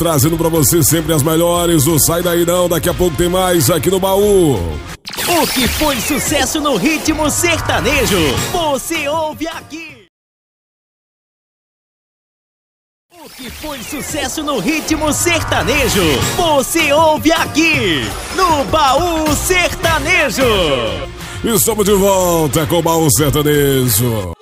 Trazendo pra você sempre as melhores. O Sai Daí Não, daqui a pouco tem mais aqui no baú. O que foi sucesso no ritmo sertanejo, você ouve aqui. O que foi sucesso no ritmo sertanejo, você ouve aqui no Baú Sertanejo. E estamos de volta com o Baú Sertanejo.